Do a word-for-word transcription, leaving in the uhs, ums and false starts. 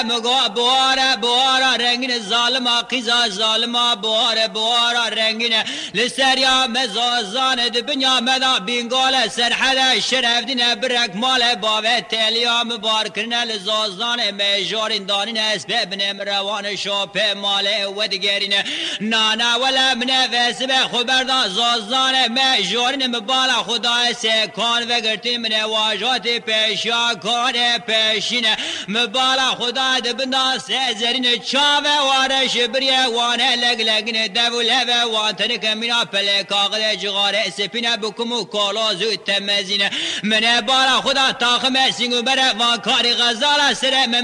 مگا بواره بواره رنگین ظالما قیزا ظالما بواره بواره رنگین لسریا مزازان دبنیا مدا بینگال سرحد شرف دین برک مال باوه تلیا مبارکرن لزازان میجارین دانین اسبب نمروان شوپه مال ودگرین نانا ولا من وسبه خبردان زازان میجارین مبالا خدا سکان وگرتی من واجات پیشا کار پیشین مبالا خدا دبنا سزرین چاوه وارش بریه وانه لگ لگن دوله و وانتنک مینا پله کاغل جغاره سپینه بکمو کالا زود تمزینه من بالا خدا تاخمه سینگو بره وان کاری غزاله سره